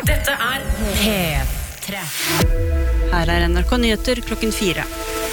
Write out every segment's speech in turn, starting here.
Dette P3. Her NRK Nyheter klokken 4.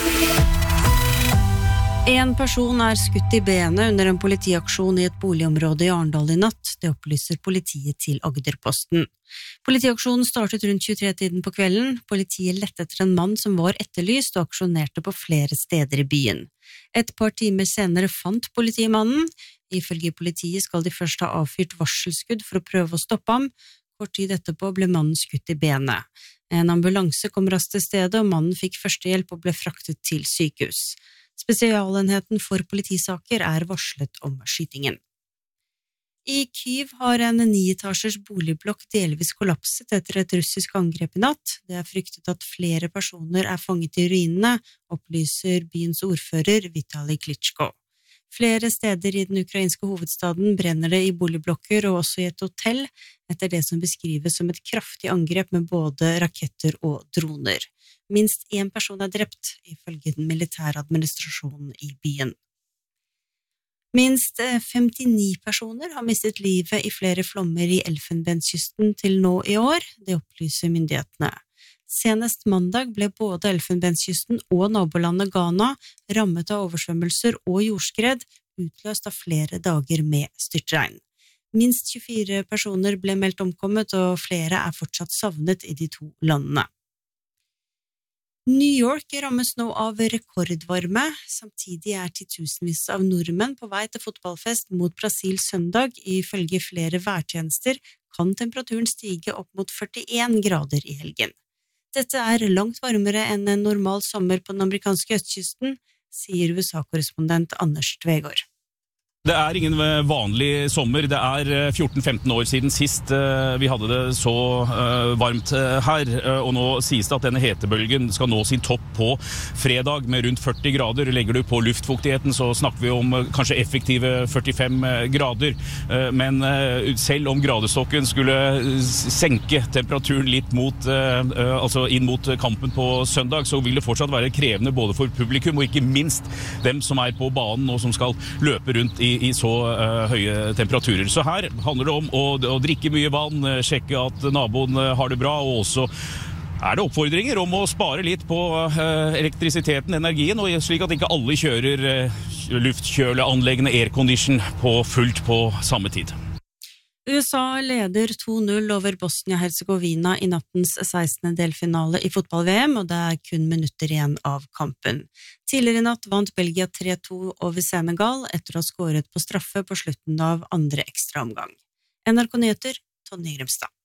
En person skutt i benet under en politiaksjon i et boligområde i Arendal i natt. Det opplyser politiet til Agderposten. Politiaksjonen startet rundt 23-tiden på kvelden. Politiet lette etter en mann som var etterlyst og aksjonerte på flere steder i byen. Et par timer senere fant politiet mannen. Ifølge politiet skal de først ha avfyrt varselskudd for å prøve å stoppe ham. Kort tid etterpå ble mannen skutt i benet. En ambulanse kom raskt til stedet, og mannen fikk førstehjelp og ble fraktet til sykehus. Spesialenheten for politisaker varslet om skytingen. I Kyiv har en 9-etasjers boligblokk delvis kollapset etter et russisk angrep i natt. Det fryktet at flere personer fanget i ruinene, opplyser byens ordfører Vitali Klitschko. Flere steder i den ukrainske hovedstaden brenner det i boligblokker og også i et hotell, etter det som beskrives som et kraftig angrep med både raketter og droner. Minst en person drept, ifølge den militære administrasjonen i byen. Minst 59 personer har mistet livet i flere flommer i Elfenbenskysten til nå i år, det opplyser myndighetene. Senest mandag ble både Elfenbenskysten og nabolandet Ghana rammet av oversvømmelser og jordskred, utløst av flere dager med styrtregn. Minst 24 personer ble meldt omkommet, og flere fortsatt savnet i de to landene. New York rammes nå av rekordvarme, samtidig titusenvis av nordmenn på vei til fotballfest mot Brasil søndag. Ifølge flere værtjenester kan temperaturen stige opp mot 41 grader i helgen. Dette langt varmere enn en normal sommer på den amerikanske østkysten, sier USA-korrespondent Anders Tvegård. Det ingen vanlig sommer. Det 14-15 år siden sist vi hadde det så varmt her, og nå sies det at denne hetebølgen skal nå sin topp på fredag med rundt 40 grader. Legger du på luftfuktigheten så snakker vi om kanskje effektive 45 grader, men selv om gradestokken skulle senke temperaturen litt altså inn mot kampen på søndag, så vil det fortsatt være krevende både for publikum og ikke minst dem som på banen og som skal løpe rundt i så høye temperaturer. Så her handler det om å drikke mye vann, sjekke at naboen har det bra, og også det oppfordringer om å spare litt på elektrisiteten, energien, og slik at ikke alle kjører luftkjøleanleggene aircondition på fullt på samme tid. USA leder 2-0 over Bosnia-Herzegovina i nattens 16. delfinale i fotball-VM, og det kun minutter igjen av kampen. Tidligere i natt vant Belgia 3-2 over Senegal etter å ha skåret på straffe på slutten av andre ekstraomgang. NRK Nyheter, Tonje Grimstad.